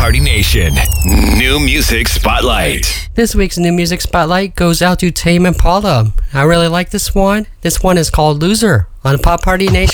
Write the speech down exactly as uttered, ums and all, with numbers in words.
Party Nation. New Music Spotlight. This week's New Music Spotlight goes out to Tame Impala. I really like this one. This one is called Loser on Pop Party Nation.